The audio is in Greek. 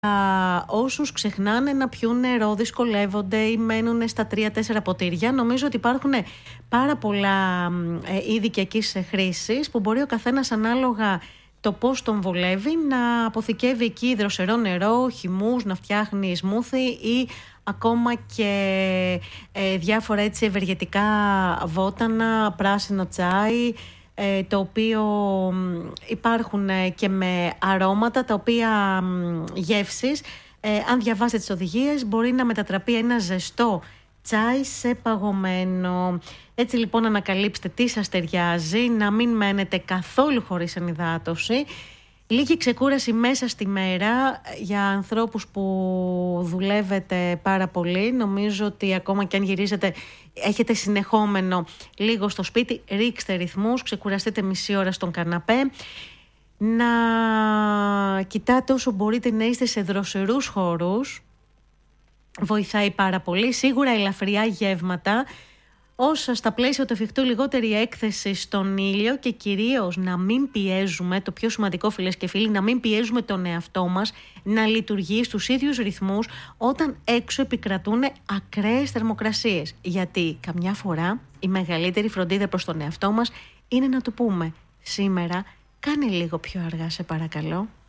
όσους ξεχνάνε να πιούν νερό, δυσκολεύονται ή μένουν στα 3-4 ποτήρια. Νομίζω ότι υπάρχουν πάρα πολλά είδη οικιακής χρήσης που μπορεί ο καθένας ανάλογα το πώς τον βολεύει να αποθηκεύει εκεί δροσερό νερό, χυμούς, να φτιάχνει σμούθι ή ακόμα και διάφορα έτσι ευεργετικά βότανα, πράσινο τσάι, το οποίο υπάρχουν και με αρώματα, τα οποία γεύσεις, αν διαβάσετε τις οδηγίες, μπορεί να μετατραπεί ένα ζεστό τσάι σε παγωμένο. Έτσι λοιπόν ανακαλύψτε τι σας ταιριάζει, να μην μένετε καθόλου χωρίς ενυδάτωση. Λίγη ξεκούραση μέσα στη μέρα για ανθρώπους που δουλεύετε πάρα πολύ. Νομίζω ότι ακόμα και αν γυρίζετε, έχετε συνεχόμενο λίγο στο σπίτι, ρίξτε ρυθμούς, ξεκουραστείτε μισή ώρα στον καναπέ. Να κοιτάτε όσο μπορείτε να είστε σε δροσερούς χώρους. Βοηθάει πάρα πολύ. Σίγουρα ελαφριά γεύματα. Όσα στα πλαίσια του εφικτού λιγότερη έκθεση στον ήλιο και κυρίως να μην πιέζουμε, το πιο σημαντικό φίλες και φίλοι, να μην πιέζουμε τον εαυτό μας να λειτουργεί στους ίδιους ρυθμούς όταν έξω επικρατούν ακραίες θερμοκρασίες. Γιατί καμιά φορά η μεγαλύτερη φροντίδα προς τον εαυτό μας είναι να του πούμε σήμερα κάνε λίγο πιο αργά σε παρακαλώ.